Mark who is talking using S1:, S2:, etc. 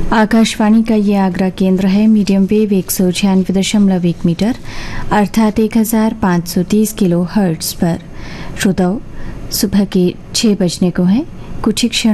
S1: आकाशवाणी का ये आगरा केंद्र है। मीडियम वेव 196.1 मीटर अर्थात 1530 किलो हर्ट्ज पर। श्रोताओं, सुबह के 6 बजने को है। कुछ ही क्षण